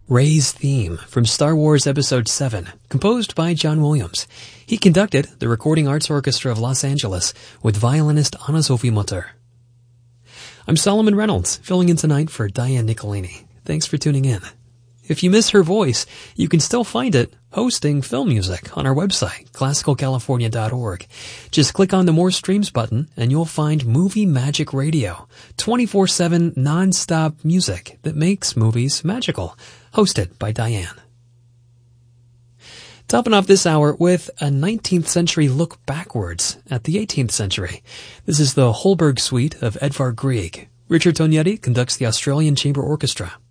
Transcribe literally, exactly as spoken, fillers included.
Rey's theme from Star Wars Episode seven, composed by John Williams. He conducted the Recording Arts Orchestra of Los Angeles with violinist Anna-Sophie Mutter. I'm Solomon Reynolds, filling in tonight for Diane Nicolini. Thanks for tuning in. If you miss her voice, you can still find it hosting film music on our website, classical california dot org. Just click on the More Streams button and you'll find Movie Magic Radio, twenty-four seven non-stop music that makes movies magical, hosted by Diane. Topping off this hour with a nineteenth century look backwards at the eighteenth century. This is the Holberg Suite of Edvard Grieg. Richard Tognetti conducts the Australian Chamber Orchestra.